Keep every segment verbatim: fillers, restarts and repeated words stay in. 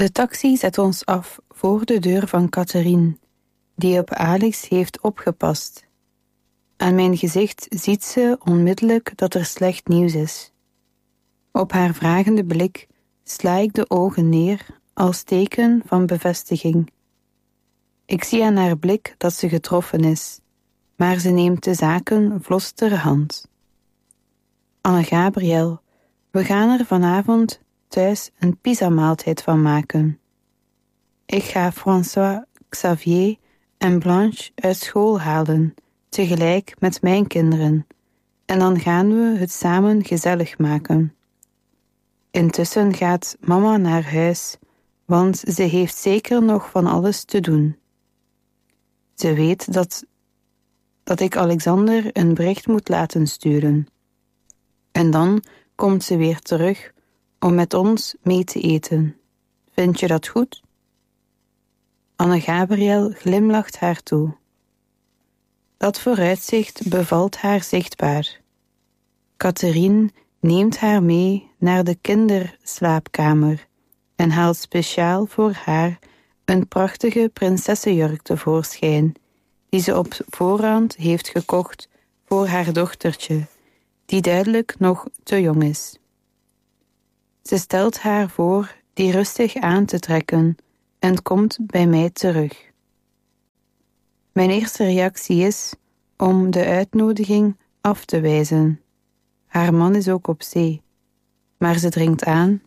De taxi zet ons af voor de deur van Catherine, die op Alex heeft opgepast. Aan mijn gezicht ziet ze onmiddellijk dat er slecht nieuws is. Op haar vragende blik sla ik de ogen neer als teken van bevestiging. Ik zie aan haar blik dat ze getroffen is, maar ze neemt de zaken vlos ter hand. Anne-Gabriel, we gaan er vanavond thuis een pizzamaaltijd van maken. Ik ga François, Xavier en Blanche uit school halen, tegelijk met mijn kinderen, en dan gaan we het samen gezellig maken. Intussen gaat mama naar huis, want ze heeft zeker nog van alles te doen. Ze weet dat, dat ik Alexander een bericht moet laten sturen. En dan komt ze weer terug om met ons mee te eten. Vind je dat goed? Anne-Gabriel glimlacht haar toe. Dat vooruitzicht bevalt haar zichtbaar. Catherine neemt haar mee naar de kinderslaapkamer en haalt speciaal voor haar een prachtige prinsessenjurk tevoorschijn, die ze op voorhand heeft gekocht voor haar dochtertje, die duidelijk nog te jong is. Ze stelt haar voor die rustig aan te trekken en komt bij mij terug. Mijn eerste reactie is om de uitnodiging af te wijzen. Haar man is ook op zee, maar ze dringt aan.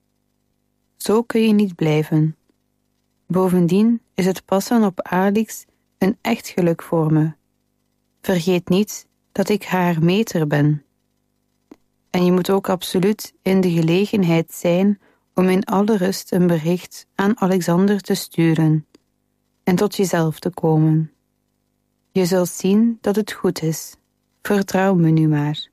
Zo kun je niet blijven. Bovendien is het passen op Alex een echt geluk voor me. Vergeet niet dat ik haar meter ben. En je moet ook absoluut in de gelegenheid zijn om in alle rust een bericht aan Alexander te sturen en tot jezelf te komen. Je zult zien dat het goed is. Vertrouw me nu maar.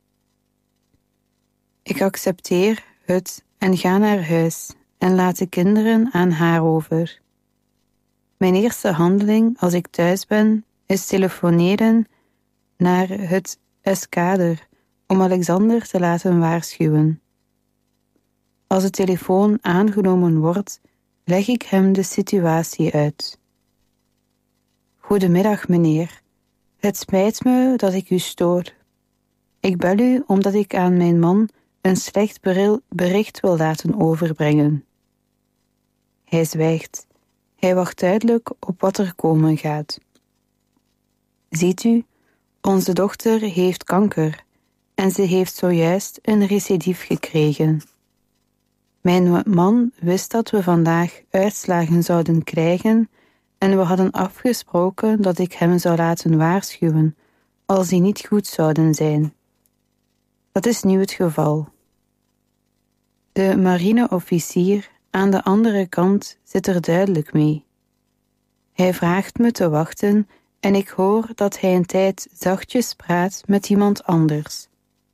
Ik accepteer het en ga naar huis en laat de kinderen aan haar over. Mijn eerste handeling als ik thuis ben is telefoneren naar het eskader om Alexander te laten waarschuwen. Als de telefoon aangenomen wordt, leg ik hem de situatie uit. Goedemiddag, meneer. Het spijt me dat ik u stoor. Ik bel u omdat ik aan mijn man een slecht bericht wil laten overbrengen. Hij zwijgt. Hij wacht duidelijk op wat er komen gaat. Ziet u, onze dochter heeft kanker en ze heeft zojuist een recidief gekregen. Mijn man wist dat we vandaag uitslagen zouden krijgen en we hadden afgesproken dat ik hem zou laten waarschuwen als die niet goed zouden zijn. Dat is nu het geval. De marineofficier aan de andere kant zit er duidelijk mee. Hij vraagt me te wachten en ik hoor dat hij een tijd zachtjes praat met iemand anders.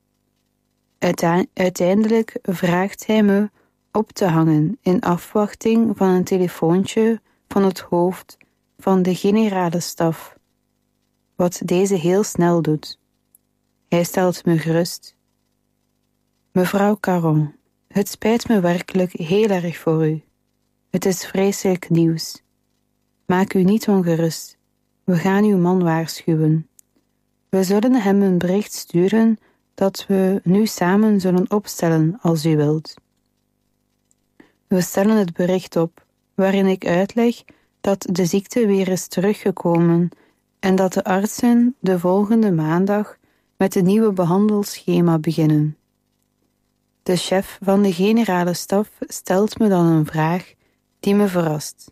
Uiteindelijk vraagt hij me op te hangen in afwachting van een telefoontje van het hoofd van de generale staf, wat deze heel snel doet. Hij stelt me gerust. Mevrouw Caron, het spijt me werkelijk heel erg voor u. Het is vreselijk nieuws. Maak u niet ongerust. We gaan uw man waarschuwen. We zullen hem een bericht sturen dat we nu samen zullen opstellen als u wilt. We stellen het bericht op, waarin ik uitleg dat de ziekte weer is teruggekomen en dat de artsen de volgende maandag met een nieuwe behandelschema beginnen. De chef van de generale staf stelt me dan een vraag die me verrast.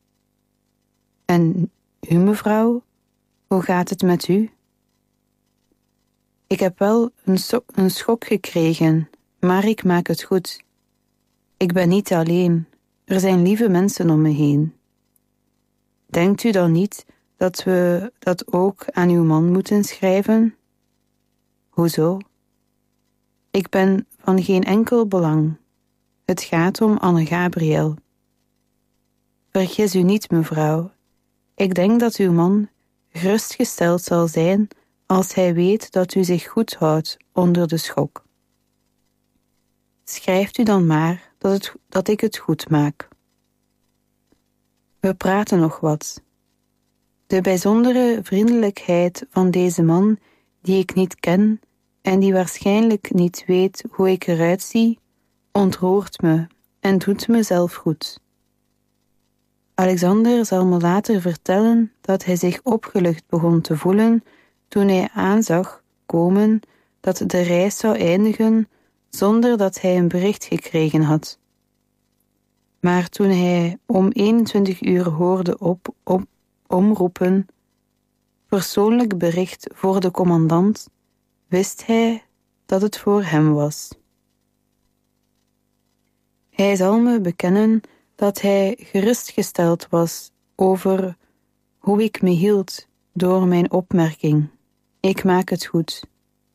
En u, mevrouw, hoe gaat het met u? Ik heb wel een, so- een schok gekregen, maar ik maak het goed. Ik ben niet alleen, er zijn lieve mensen om me heen. Denkt u dan niet dat we dat ook aan uw man moeten schrijven? Hoezo? Ik ben van geen enkel belang. Het gaat om Anne-Gabriel. Vergis u niet, mevrouw. Ik denk dat uw man gerustgesteld zal zijn als hij weet dat u zich goed houdt onder de schok. Schrijft u dan maar dat, het, dat ik het goed maak. We praten nog wat. De bijzondere vriendelijkheid van deze man, die ik niet ken en die waarschijnlijk niet weet hoe ik eruit zie, ontroert me en doet me zelf goed. Alexander zal me later vertellen dat hij zich opgelucht begon te voelen toen hij aanzag komen dat de reis zou eindigen zonder dat hij een bericht gekregen had. Maar toen hij om eenentwintig uur hoorde op, op omroepen, persoonlijk bericht voor de commandant, wist hij dat het voor hem was. Hij zal me bekennen dat hij gerustgesteld was over hoe ik me hield door mijn opmerking. Ik maak het goed.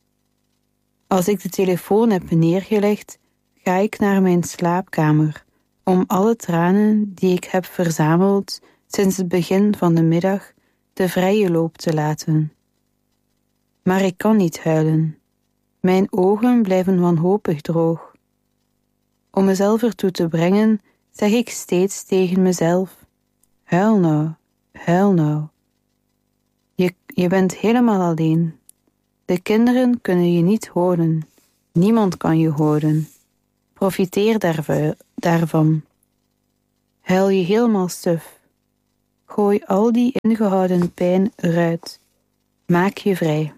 Als ik de telefoon heb neergelegd, ga ik naar mijn slaapkamer om alle tranen die ik heb verzameld sinds het begin van de middag de vrije loop te laten. Maar ik kan niet huilen. Mijn ogen blijven wanhopig droog. Om mezelf ertoe te brengen, zeg ik steeds tegen mezelf: huil nou, huil nou. Je, je bent helemaal alleen. De kinderen kunnen je niet horen. Niemand kan je horen. Profiteer daarvu- daarvan. Huil je helemaal suf. Gooi al die ingehouden pijn eruit. Maak je vrij.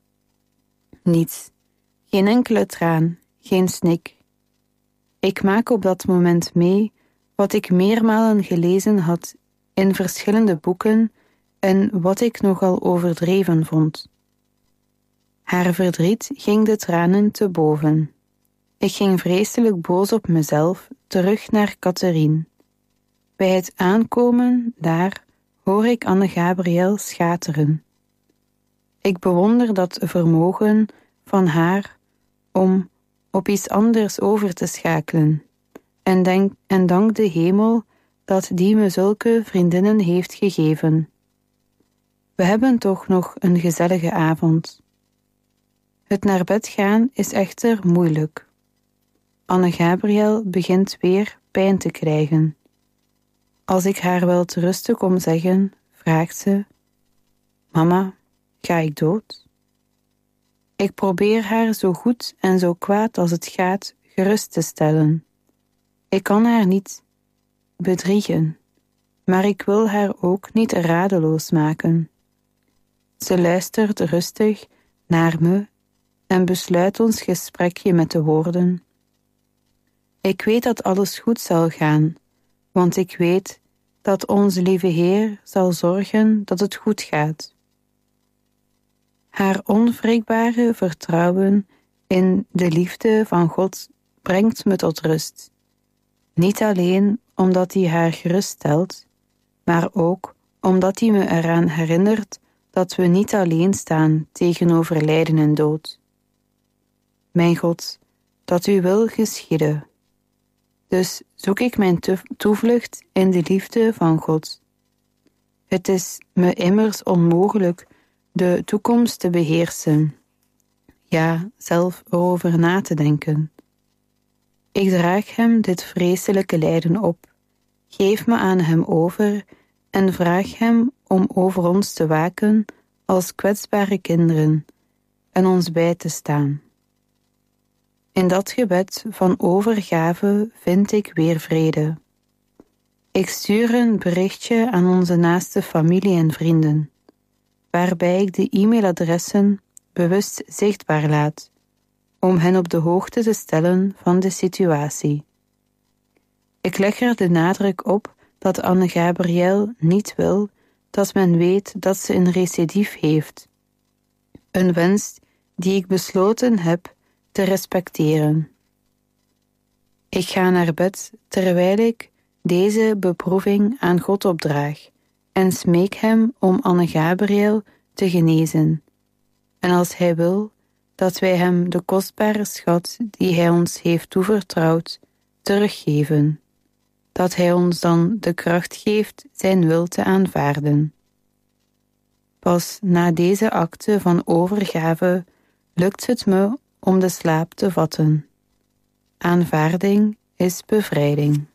Niets. Geen enkele traan. Geen snik. Ik maak op dat moment mee wat ik meermalen gelezen had in verschillende boeken en wat ik nogal overdreven vond. Haar verdriet ging de tranen te boven. Ik ging vreselijk boos op mezelf terug naar Catherine. Bij het aankomen daar hoor ik Anne-Gabriel schateren. Ik bewonder dat vermogen van haar om op iets anders over te schakelen en, denk, en dank de hemel dat die me zulke vriendinnen heeft gegeven. We hebben toch nog een gezellige avond. Het naar bed gaan is echter moeilijk. Anne-Gabriel begint weer pijn te krijgen. Als ik haar wel te rusten kom zeggen, vraagt ze: Mama, ga ik dood? Ik probeer haar zo goed en zo kwaad als het gaat gerust te stellen. Ik kan haar niet bedriegen, maar ik wil haar ook niet radeloos maken. Ze luistert rustig naar me en besluit ons gesprekje met de woorden: Ik weet dat alles goed zal gaan, want ik weet dat onze lieve Heer zal zorgen dat het goed gaat. Haar onwrikbare vertrouwen in de liefde van God brengt me tot rust. Niet alleen omdat hij haar geruststelt, maar ook omdat hij me eraan herinnert dat we niet alleen staan tegenover lijden en dood. Mijn God, dat uw wil geschieden. Dus zoek ik mijn toevlucht in de liefde van God. Het is me immers onmogelijk de toekomst te beheersen, ja, zelf erover na te denken. Ik draag hem dit vreselijke lijden op, geef me aan hem over en vraag hem om over ons te waken als kwetsbare kinderen en ons bij te staan. In dat gebed van overgave vind ik weer vrede. Ik stuur een berichtje aan onze naaste familie en vrienden, waarbij ik de e-mailadressen bewust zichtbaar laat, om hen op de hoogte te stellen van de situatie. Ik leg er de nadruk op dat Anne-Gabriel niet wil dat men weet dat ze een recidief heeft. Een wens die ik besloten heb te respecteren. Ik ga naar bed terwijl ik deze beproeving aan God opdraag en smeek hem om Anne-Gabriel te genezen. En als hij wil dat wij hem de kostbare schat die hij ons heeft toevertrouwd teruggeven, dat hij ons dan de kracht geeft zijn wil te aanvaarden. Pas na deze acte van overgave lukt het me om de slaap te vatten. Aanvaarding is bevrijding.